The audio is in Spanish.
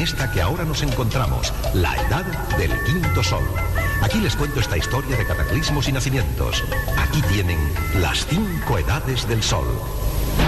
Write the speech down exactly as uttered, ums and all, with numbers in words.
esta que ahora nos encontramos, la edad del quinto sol. Aquí les cuento esta historia de cataclismos y nacimientos. Aquí tienen las cinco edades del sol.